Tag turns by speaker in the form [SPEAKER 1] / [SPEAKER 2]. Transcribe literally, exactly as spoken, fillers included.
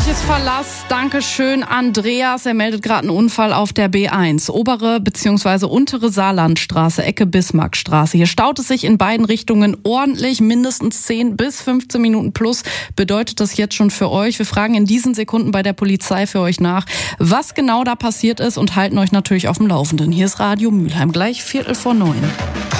[SPEAKER 1] Gefährliches Verlass. Dankeschön, Andreas. Er meldet gerade einen Unfall auf der B eins. Obere bzw. untere Saarlandstraße, Ecke Bismarckstraße. Hier staut es sich in beiden Richtungen ordentlich. Mindestens zehn bis fünfzehn Minuten plus bedeutet das jetzt schon für euch. Wir fragen in diesen Sekunden bei der Polizei für euch nach, was genau da passiert ist und halten euch natürlich auf dem Laufenden. Hier ist Radio Mülheim, gleich Viertel vor neun.